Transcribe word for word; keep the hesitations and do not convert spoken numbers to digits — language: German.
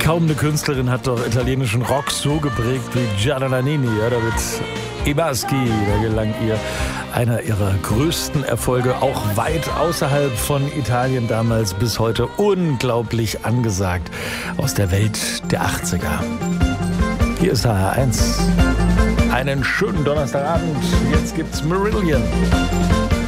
Kaum eine Künstlerin hat doch italienischen Rock so geprägt wie Gianna Nannini, oder mit I Baschi. Da gelang ihr einer ihrer größten Erfolge, auch weit außerhalb von Italien damals, bis heute unglaublich angesagt, aus der Welt der achtziger. Hier ist H R eins. Einen schönen Donnerstagabend. Jetzt gibt's Marillion.